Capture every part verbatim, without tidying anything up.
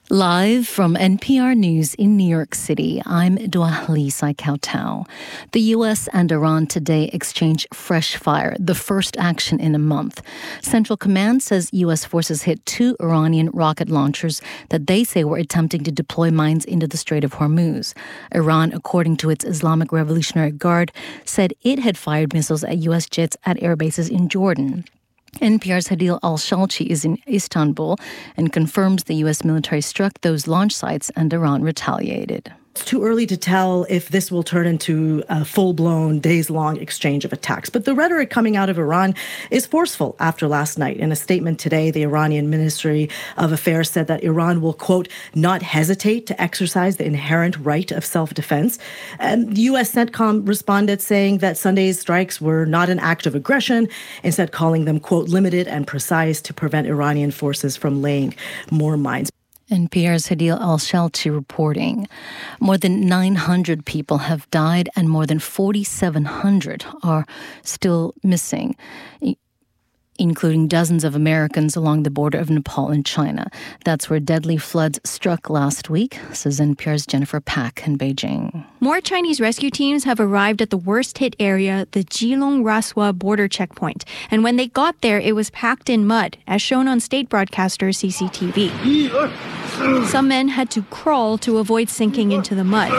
Live from N P R News in New York City, I'm Dua Lisai Kautau. The U S and Iran today exchanged fresh fire, the first action in a month. Central Command says U S forces hit two Iranian rocket launchers that they say were attempting to deploy mines into the Strait of Hormuz. Iran, according to its Islamic Revolutionary Guard, said it had fired missiles at U S jets at air bases in Jordan. N P R's Hadil Al-Shalchi is in Istanbul and confirms the U S military struck those launch sites and Iran retaliated. It's too early to tell if this will turn into a full-blown, days-long exchange of attacks. But the rhetoric coming out of Iran is forceful after last night. In a statement today, the Iranian Ministry of Affairs said that Iran will, quote, not hesitate to exercise the inherent right of self-defense. And the U S CENTCOM responded saying that Sunday's strikes were not an act of aggression, instead calling them, quote, limited and precise to prevent Iranian forces from laying more mines. N P R's Hadil Al-Shalchi reporting. More than nine hundred people have died and more than forty-seven hundred are still missing, including dozens of Americans along the border of Nepal and China. That's where deadly floods struck last week, says N P R's Jennifer Pak in Beijing. More Chinese rescue teams have arrived at the worst-hit area, the Jilong-Raswa border checkpoint. And when they got there, it was packed in mud, as shown on state broadcaster C C T V. Some men had to crawl to avoid sinking into the mud.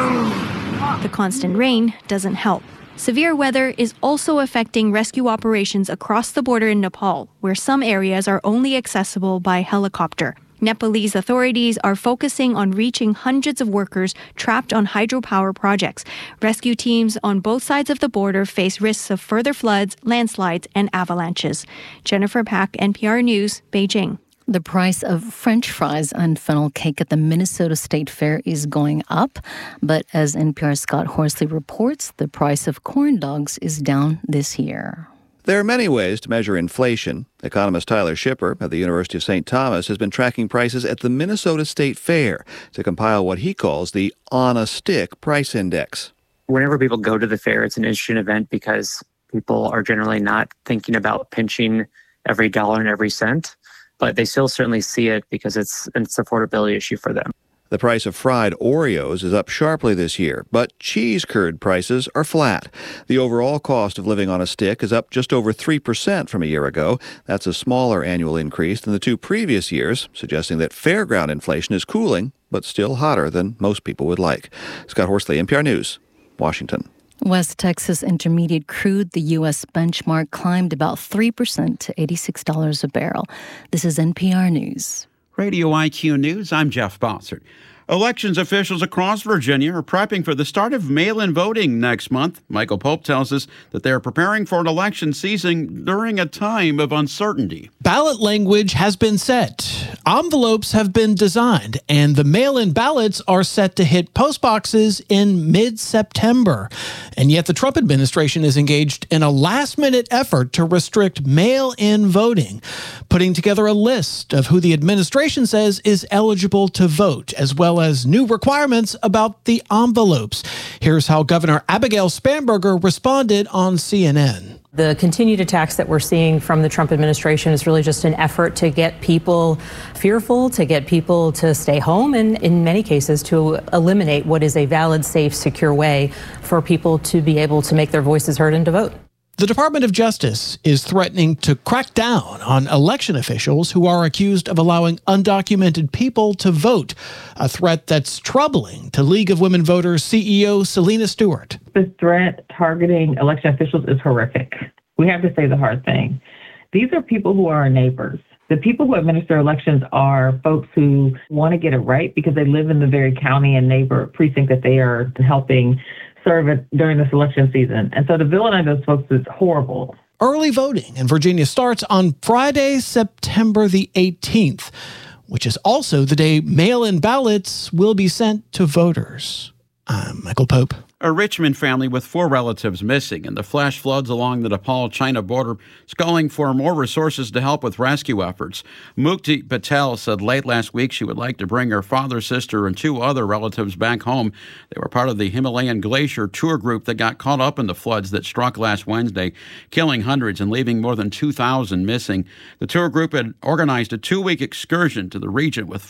The constant rain doesn't help. Severe weather is also affecting rescue operations across the border in Nepal, where some areas are only accessible by helicopter. Nepalese authorities are focusing on reaching hundreds of workers trapped on hydropower projects. Rescue teams on both sides of the border face risks of further floods, landslides, and avalanches. Jennifer Pak, N P R News, Beijing. The price of French fries and funnel cake at the Minnesota State Fair is going up. But as N P R's Scott Horsley reports, the price of corn dogs is down this year. There are many ways to measure inflation. Economist Tyler Schipper at the University of Saint Thomas has been tracking prices at the Minnesota State Fair to compile what he calls the on-a-stick price index. Whenever people go to the fair, it's an interesting event because people are generally not thinking about pinching every dollar and every cent. But they still certainly see it because it's an affordability issue for them. The price of fried Oreos is up sharply this year, but cheese curd prices are flat. The overall cost of living on a stick is up just over three percent from a year ago. That's a smaller annual increase than the two previous years, suggesting that fairground inflation is cooling, but still hotter than most people would like. Scott Horsley, N P R News, Washington. West Texas Intermediate crude, the U S benchmark, climbed about three percent to eighty-six dollars a barrel. This is N P R News. Radio I Q News, I'm Jeff Bossert. Elections officials across Virginia are prepping for the start of mail-in voting next month. Michael Pope tells us that they're preparing for an election season during a time of uncertainty. Ballot language has been set. Envelopes have been designed, and the mail-in ballots are set to hit post boxes in mid-September. And yet the Trump administration is engaged in a last-minute effort to restrict mail-in voting, putting together a list of who the administration says is eligible to vote, as well as new requirements about the envelopes. Here's how Governor Abigail Spanberger responded on C N N. The continued attacks that we're seeing from the Trump administration is really just an effort to get people fearful, to get people to stay home, and in many cases to eliminate what is a valid, safe, secure way for people to be able to make their voices heard and to vote. The Department of Justice is threatening to crack down on election officials who are accused of allowing undocumented people to vote, a threat that's troubling to League of Women Voters C E O Selena Stewart. The threat targeting election officials is horrific. We have to say the hard thing. These are people who are our neighbors. The people who administer elections are folks who want to get it right because they live in the very county and neighbor precinct that they are helping serve it during this election season. And so to villainize those folks is horrible. Early voting in Virginia starts on Friday, September the eighteenth, which is also the day mail-in ballots will be sent to voters. I'm Michael Pope. A Richmond family with four relatives missing in the flash floods along the Nepal-China border is calling for more resources to help with rescue efforts. Mukti Patel said late last week she would like to bring her father, sister, and two other relatives back home. They were part of the Himalayan Glacier tour group that got caught up in the floods that struck last Wednesday, killing hundreds and leaving more than two thousand missing. The tour group had organized a two-week excursion to the region with